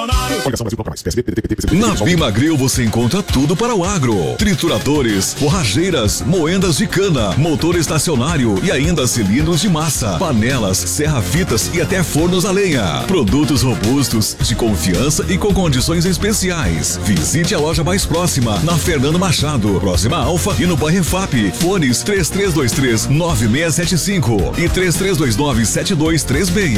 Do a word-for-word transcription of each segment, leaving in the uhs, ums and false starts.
Na Bimagril você encontra tudo para o agro: trituradores, forrageiras, moendas de cana, motor estacionário e ainda cilindros de massa, panelas, serra-fitas e até fornos a lenha. Produtos robustos, de confiança e com condições especiais. Visite a loja mais próxima, na Fernando Machado, próxima a Alfa, e no bairro F A P. Fones três três dois três, nove seis sete cinco e três três dois nove, sete dois três seis.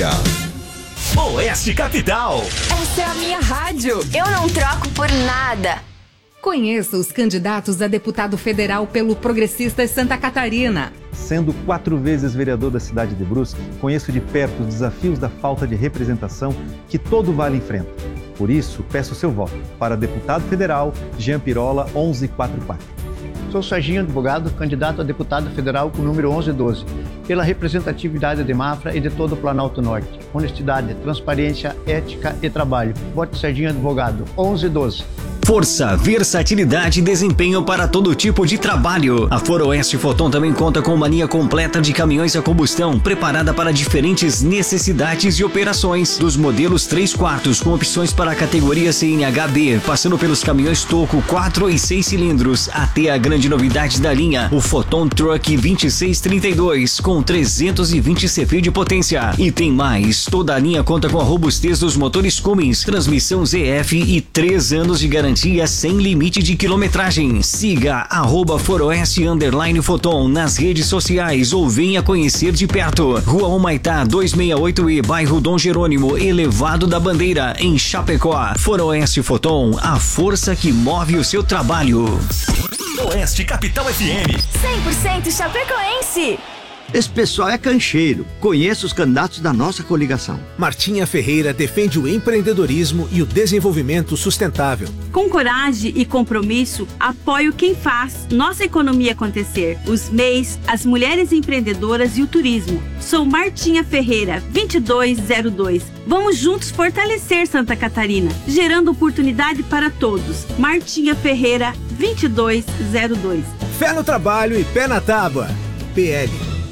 Oeste Capital. Essa é a minha rádio. Eu não troco por nada. Conheça os candidatos a deputado federal pelo Progressistas Santa Catarina. Sendo quatro vezes vereador da cidade de Brusque, conheço de perto os desafios da falta de representação que todo vale enfrenta. Por isso, peço seu voto para deputado federal Jean Pirola onze quarenta e quatro. Sou Serginho Advogado, candidato a deputado federal com o número onze doze, pela representatividade de Mafra e de todo o Planalto Norte. Honestidade, transparência, ética e trabalho. Vote Serginho Advogado, onze doze. Força, versatilidade e desempenho para todo tipo de trabalho. A Foroeste Foton também conta com uma linha completa de caminhões a combustão, preparada para diferentes necessidades e operações. Dos modelos três quartos com opções para a categoria C N H B, passando pelos caminhões toco quatro e seis cilindros, até a grande novidade da linha, o Foton Truck vinte e seis trinta e dois, com trezentos e vinte C F de potência. E tem mais, toda a linha conta com a robustez dos motores Cummins, transmissão Z F e três anos de garantia sem limite de quilometragem. Siga arroba Foroeste underline Foton nas redes sociais ou venha conhecer de perto. Rua Humaitá duzentos e sessenta e oito E, bairro Dom Jerônimo, Elevado da Bandeira, em Chapecó. Foroeste Foton, a força que move o seu trabalho. Oeste Capital F M. cem por cento chapecoense. Esse pessoal é cancheiro. Conheço os candidatos da nossa coligação. Martinha Ferreira defende o empreendedorismo e o desenvolvimento sustentável. Com coragem e compromisso, apoio quem faz nossa economia acontecer. Os M E Is, as mulheres empreendedoras e o turismo. Sou Martinha Ferreira, vinte e dois zero dois. Vamos juntos fortalecer Santa Catarina, gerando oportunidade para todos. Martinha Ferreira, vinte e dois zero dois. Fé no trabalho e pé na tábua. P L.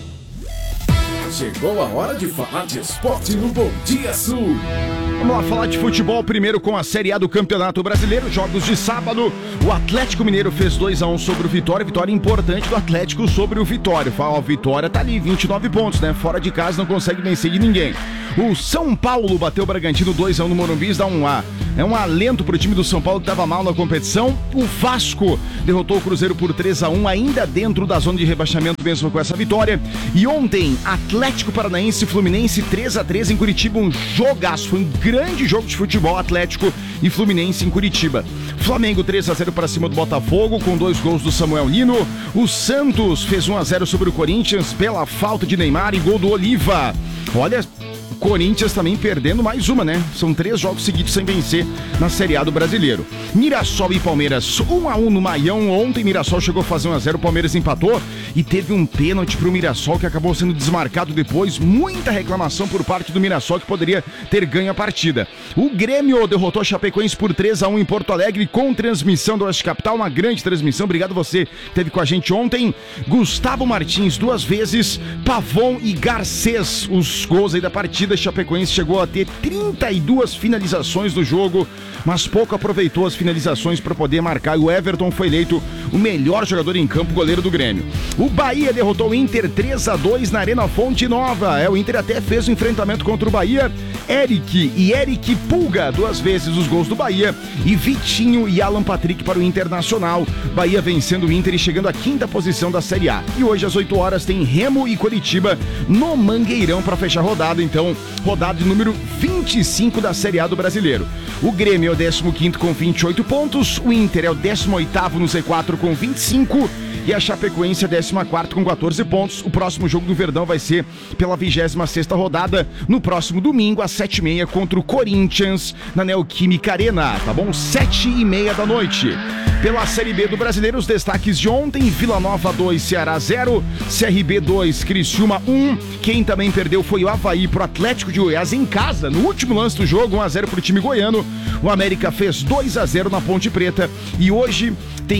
Chegou a hora de falar de esporte no Bom Dia Sul. Vamos lá falar de futebol primeiro com a Série A do Campeonato Brasileiro. Jogos de sábado, o Atlético Mineiro fez dois a um sobre o Vitória. Vitória importante do Atlético sobre o Vitória. Fala, o Vitória tá ali, vinte e nove pontos, né? Fora de casa não consegue vencer de ninguém. O São Paulo bateu o Bragantino dois a um no Morumbi, isso dá um A. É um alento pro time do São Paulo que tava mal na competição. O Vasco derrotou o Cruzeiro por três a um, ainda dentro da zona de rebaixamento mesmo com essa vitória. E ontem, Atlético Paranaense e Fluminense três a três em Curitiba, um jogaço, foi um grande jogo de futebol, Atlético e Fluminense em Curitiba. Flamengo três a zero para cima do Botafogo, com dois gols do Samuel Lino. O Santos fez um a zero sobre o Corinthians pela falta de Neymar e gol do Oliva. Olha, Corinthians também perdendo mais uma, né? São três jogos seguidos sem vencer na Série A do Brasileiro. Mirassol e Palmeiras um a um no Maião. Ontem Mirassol chegou a fazer um a zero, o Palmeiras empatou e teve um pênalti pro Mirassol que acabou sendo desmarcado depois. Muita reclamação por parte do Mirassol que poderia ter ganho a partida. O Grêmio derrotou a Chapecoense por três a um em Porto Alegre com transmissão do Oeste Capital, uma grande transmissão. Obrigado você que esteve com a gente ontem. Gustavo Martins duas vezes, Pavon e Garcês, os gols aí da partida. Chapecoense chegou a ter trinta e duas finalizações no jogo, mas pouco aproveitou as finalizações para poder marcar, e o Everton foi eleito o melhor jogador em campo, goleiro do Grêmio. O Bahia derrotou o Inter três a dois na Arena Fonte Nova. É, o Inter até fez o enfrentamento contra o Bahia. Eric e Eric Pulga, duas vezes os gols do Bahia, e Vitinho e Alan Patrick para o Internacional. Bahia vencendo o Inter e chegando à quinta posição da Série A. E hoje às oito horas tem Remo e Coritiba no Mangueirão para fechar a rodada, então rodada de número vinte e cinco da Série A do Brasileiro. O Grêmio é o décimo quinto com vinte e oito pontos, o Inter é o décimo oitavo no Z quatro com vinte e cinco e a Chapecoense é décima quarta com quatorze pontos. O próximo jogo do Verdão vai ser pela vigésima sexta rodada, no próximo domingo às sete e meia contra o Corinthians na Neoquímica Arena, tá bom? Sete e meia da noite. Pela Série B do Brasileiro, os destaques de ontem: Vila Nova dois, Ceará zero, C R B dois, Criciúma um. Quem também perdeu foi o Avaí pro Atlético de Goiás em casa, no último lance do jogo, um a zero pro time goiano. O América fez dois a zero na Ponte Preta. E hoje tem Fortaleza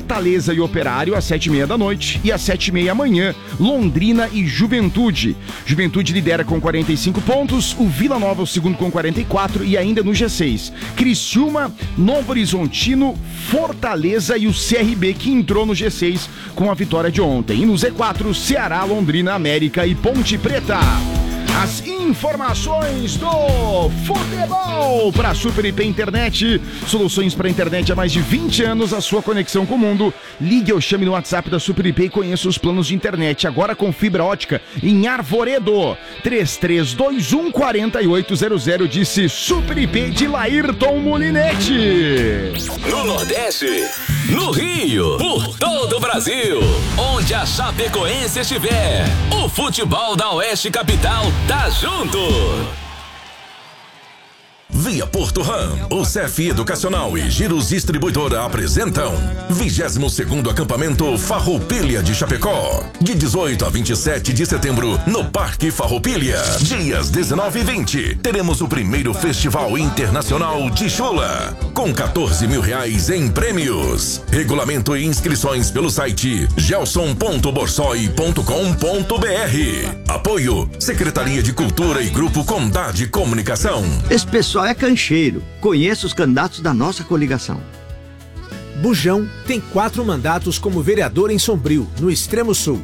Fortaleza e Operário às sete e meia da noite e às sete e meia amanhã, Londrina e Juventude. Juventude lidera com quarenta e cinco pontos, o Vila Nova o segundo com quarenta e quatro e ainda no G seis. Criciúma, Novo Horizontino, Fortaleza e o C R B que entrou no G seis com a vitória de ontem. E no Z quatro, Ceará, Londrina, América e Ponte Preta. As informações do futebol para Super I P Internet. Soluções para internet há mais de vinte anos, a sua conexão com o mundo. Ligue ou chame no WhatsApp da Super I P e conheça os planos de internet. Agora com fibra ótica em Arvoredo. três três dois um, quatro oito zero zero, disse Super I P de Laírton Molinete. No Nordeste, no Rio, por todo o Brasil, onde a Chapecoense estiver, o futebol da Oeste Capital tá junto. Via Porto Ram, o C F Educacional e Giros Distribuidora apresentam vigésimo segundo acampamento Farroupilha de Chapecó, de dezoito a vinte e sete de setembro, no Parque Farroupilha. Dias dezenove e vinte, teremos o primeiro Festival Internacional de Chula, com quatorze mil reais em prêmios. Regulamento e inscrições pelo site gelson ponto borsoi ponto com ponto br. Apoio Secretaria de Cultura e Grupo Condade Comunicação. Esse pessoal é cancheiro. Conheça os candidatos da nossa coligação. Bujão tem quatro mandatos como vereador em Sombrio, no Extremo Sul.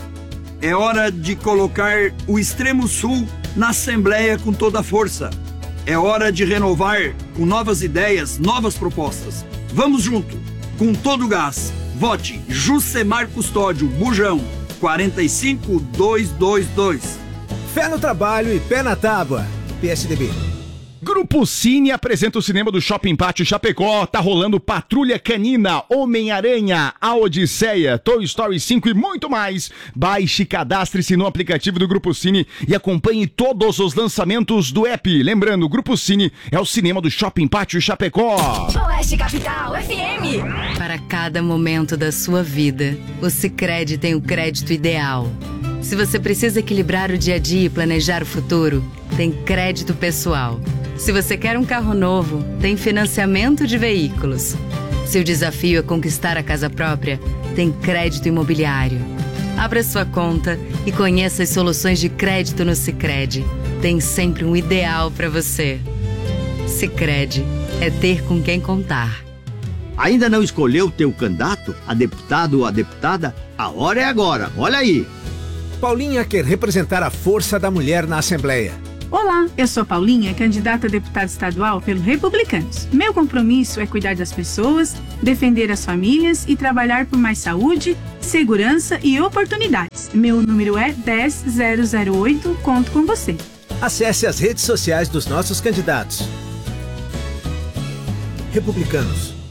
É hora de colocar o Extremo Sul na Assembleia com toda a força. É hora de renovar com novas ideias, novas propostas. Vamos junto, com todo o gás. Vote Jucemar Custódio, Bujão, quatro cinco dois dois dois. Fé no trabalho e pé na tábua. P S D B. Grupo Cine apresenta o cinema do Shopping Pátio Chapecó. Tá rolando Patrulha Canina, Homem-Aranha, A Odisseia, Toy Story cinco e muito mais. Baixe e cadastre-se no aplicativo do Grupo Cine e acompanhe todos os lançamentos do app. Lembrando, o Grupo Cine é o cinema do Shopping Pátio Chapecó. Oeste Capital F M. Para cada momento da sua vida, o Sicredi tem o crédito ideal. Se você precisa equilibrar o dia a dia e planejar o futuro, tem crédito pessoal. Se você quer um carro novo, tem financiamento de veículos. Se o desafio é conquistar a casa própria, tem crédito imobiliário. Abra sua conta e conheça as soluções de crédito no Sicredi. Tem sempre um ideal para você. Sicredi é ter com quem contar. Ainda não escolheu o teu candidato, a deputado ou a deputada? A hora é agora, olha aí. Paulinha quer representar a força da mulher na Assembleia. Olá, eu sou Paulinha, candidata a deputada estadual pelo Republicanos. Meu compromisso é cuidar das pessoas, defender as famílias e trabalhar por mais saúde, segurança e oportunidades. Meu número é dez zero zero oito, conto com você. Acesse as redes sociais dos nossos candidatos. Republicanos.